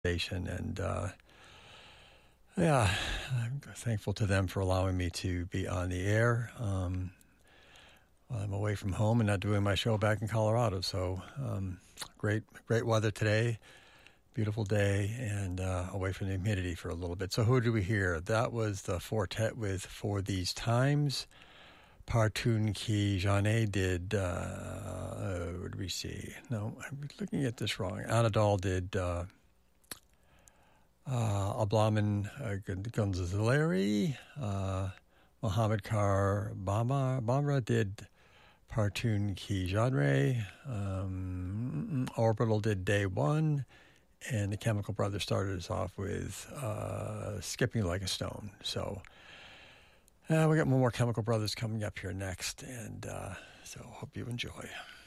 station, and yeah, I'm thankful to them for allowing me to be on the air. While I'm away from home and not doing my show back in Colorado. So great weather today, beautiful day, and away from the humidity for a little bit. So who did we hear? That was the Fortet with For These Times. Partoon Ki Jane did, what did we see? No, I'm looking at this wrong. Anadol did Ablaman Gunzaleri. Mohammed Kar Bamra did Partoon Ki Genre. Orbital did Day One. And the Chemical Brothers started us off with Skipping Like a Stone. So we got more Chemical Brothers coming up here next. And so hope you enjoy.